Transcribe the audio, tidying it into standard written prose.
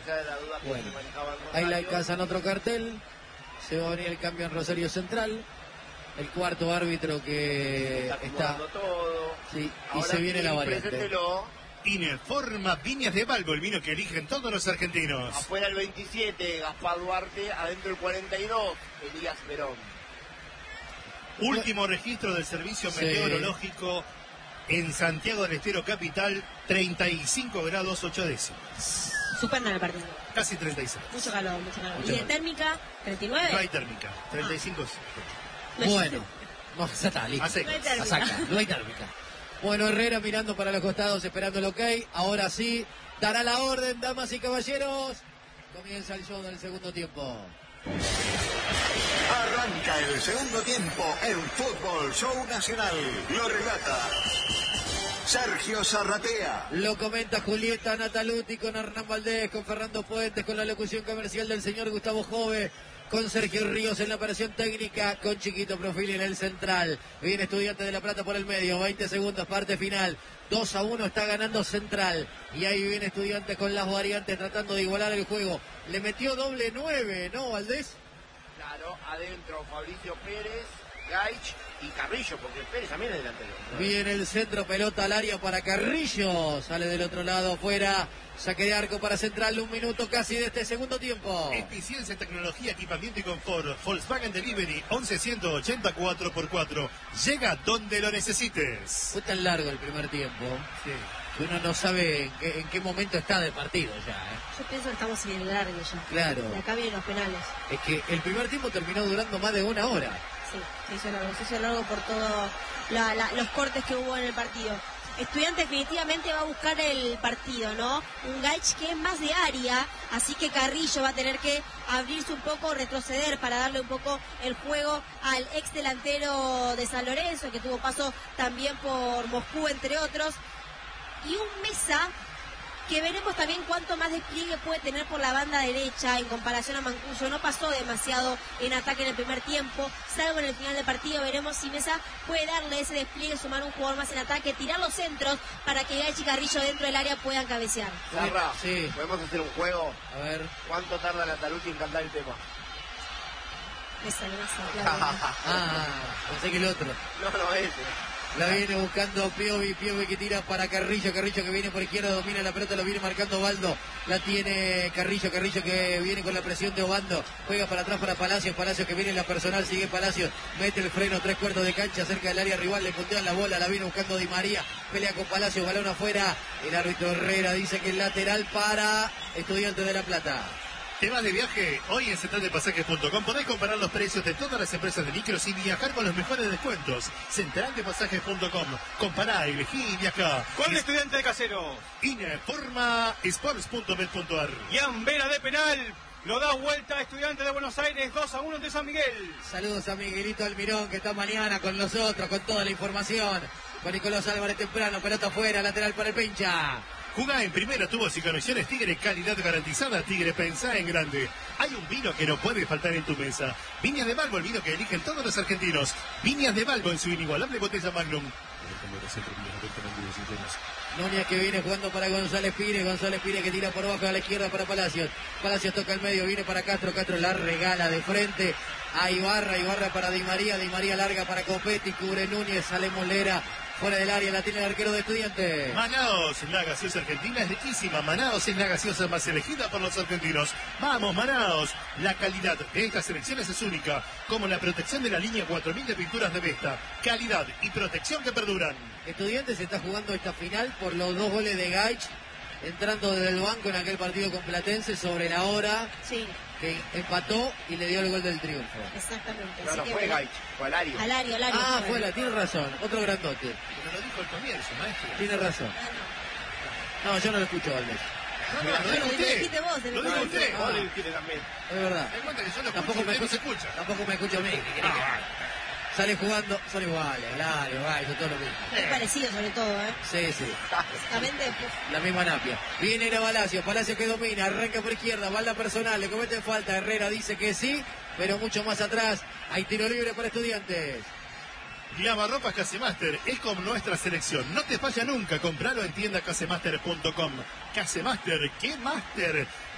esa era la duda que se manejaba en Rosario. Ahí le alcanzan otro cartel. Se va a venir el cambio en Rosario Central. El cuarto árbitro que está todo. Sí, ahora y se viene la variante. Ineforma Viñas de Balbo, el vino que eligen todos los argentinos. Afuera el 27, Gaspar Duarte. Adentro el 42, Elías Perón. Último registro del servicio meteorológico en Santiago del Estero capital, 35 grados 8 décimas. Supera el partido. Casi 36. Mucho calor, mucho calor. Mucho ¿Y de calor. térmica? ¿39? No hay térmica, 35. Bueno, no, ya está, listo. A saca, no hay térmica. Bueno, Herrera mirando para los costados, esperando el ok. Ahora sí, dará la orden, damas y caballeros. Comienza el show del segundo tiempo. Arranca el segundo tiempo en Fútbol Show Nacional. Lo relata Sergio Zarratea. Lo comenta Julieta Nataluti con Hernán Valdés, con Fernando Puentes, con la locución comercial del señor Gustavo Jove, con Sergio Ríos en la operación técnica, con Chiquito Profili en el central. Viene Estudiantes de La Plata por el medio, 20 segundos, parte final. 2-1 está ganando Central. Y ahí viene Estudiantes con las variantes tratando de igualar el juego. Le metió doble 9, ¿no, Valdés? Claro, adentro Fabricio Pérez, Gaich y Carrillo, porque Pérez también es delantero. Viene el centro, pelota al área para Carrillo. Sale del otro lado, fuera. Saque de arco para Central, 1 minuto casi de este segundo tiempo. Eficiencia, tecnología, equipamiento y confort. Volkswagen Delivery, 1180 4x4. Llega donde lo necesites. Fue tan largo el primer tiempo que uno no sabe en qué momento está de partido ya. Yo pienso que estamos en el largo ya. Claro. Y acá vienen los penales. Es que el primer tiempo terminó durando más de 1 hora. Sí, se hizo largo por todos los cortes que hubo en el partido. Estudiante definitivamente va a buscar el partido, ¿no? Un Gaich que es más de área, así que Carrillo va a tener que abrirse un poco, retroceder para darle un poco el juego al ex delantero de San Lorenzo, que tuvo paso también por Moscú, entre otros. Y un Mesa que veremos también cuánto más despliegue puede tener por la banda derecha en comparación a Mancuso. No pasó demasiado en ataque en el primer tiempo, salvo en el final del partido. Veremos si Mesa puede darle ese despliegue, sumar un jugador más en ataque, tirar los centros para que Gaich y Carrillo dentro del área puedan cabecear. Zarra, sí. ¿Podemos hacer un juego? A ver. ¿Cuánto tarda Natalucci en cantar el tema? Mesa, claro. Pensé que el otro. No, ese. La viene buscando Piovi que tira para Carrillo que viene por izquierda, domina la pelota, lo viene marcando Baldo, la tiene Carrillo que viene con la presión de Obando, juega para atrás para Palacios que viene en la personal, sigue Palacios, mete el freno, 3/4 de cancha cerca del área rival, le puntean la bola, la viene buscando Di María, pelea con Palacios, balón afuera, el árbitro Herrera dice que es lateral para Estudiantes de La Plata. ¿Te vas de viaje? Hoy en centraldepasajes.com podés comparar los precios de todas las empresas de micros y viajar con los mejores descuentos. Centraldepasajes.com. Compará, elegí y viajá. Gol de Estudiante de Casero. Ineforma Sports.bet.ar. Ian Vera de penal. Lo da vuelta Estudiante de Buenos Aires, 2-1 ante San Miguel. Saludos a Miguelito Almirón, que está mañana con nosotros, con toda la información. Con Nicolás Álvarez temprano, pelota afuera, lateral para el Pincha. Jugá en primera, tubos y conexiones Tigre, calidad garantizada. Tigre, pensá en grande. Hay un vino que no puede faltar en tu mesa. Viñas de Balbo, el vino que eligen todos los argentinos. Viñas de Balbo en su inigualable botella Magnum. Núñez que viene jugando para González Pires que tira por abajo a la izquierda para Palacios toca el medio, viene para Castro la regala de frente a Ibarra para Di María larga para Copetti, cubre Núñez, sale Molera, fuera del área, la tiene el arquero de Estudiantes. Manaos, la gaseosa argentina es riquísima. Manaos es la gaseosa más elegida por los argentinos. Vamos, Manaos. La calidad de estas selecciones es única, como la protección de la línea 4000 de pinturas de Vesta. Calidad y protección que perduran. Estudiantes está jugando esta final por los 2 goles de Gaich, entrando desde el banco en aquel partido con Platense sobre la hora. Sí. Que empató y le dio el gol del triunfo. Exactamente. No, fue Gaich, fue Alario. Alario. Tiene razón, otro grandote. Pero lo dijo al comienzo, maestro. Tiene razón. No, yo no lo escucho, Valdés. No, lo dijo usted. dijiste vos. Lo dijo usted. Vos lo dijiste también. Es verdad. Te das cuenta que yo lo Tampoco escucho, me usted no se escucha. Tampoco me escucha a mí. ¿Qué querés que- Sale jugando, son iguales, Alario, Gaich, todo lo mismo. Es parecido sobre todo, ¿eh? Sí. Básicamente, La misma napia. Viene era Palacios que domina, arranca por izquierda, balda personal, le comete falta, Herrera dice que sí, pero mucho más atrás, hay tiro libre para Estudiantes. Lavarropas Casemaster es como nuestra selección. No te falla nunca. Compralo en tienda casemaster.com. Casemaster, ¿qué máster?